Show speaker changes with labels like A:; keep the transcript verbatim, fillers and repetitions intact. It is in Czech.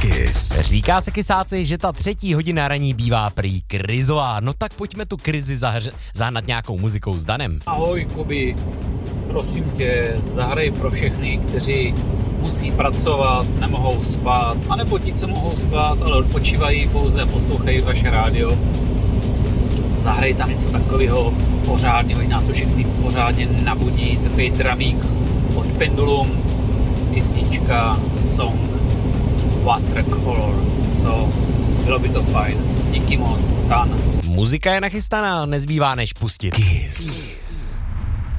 A: Kiss.
B: Říká se kysáci, že ta třetí hodina raní bývá prý krizová. No tak pojďme tu krizi zahr- zahnat nějakou muzikou s Danem.
C: Ahoj Kubi, prosím tě, zahraj pro všechny, kteří musí pracovat, nemohou spát, anebo ti, co mohou spát, ale odpočívají, pouze poslouchají vaše rádio. Zahraj tam něco takového pořádného, ať nás to všechny pořádně nabudí, takový dramík od Pendulum, písnička, song, Watercolor, so bylo by to fajn. Díky moc, Dan.
B: Muzika je nachystaná, nezbývá než pustit.
A: Kiss.